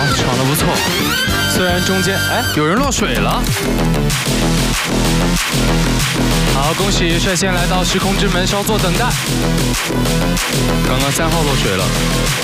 闯得不错。虽然中间有人落水了。好，恭喜率先来到时空之门，稍作等待。刚刚3号落水了。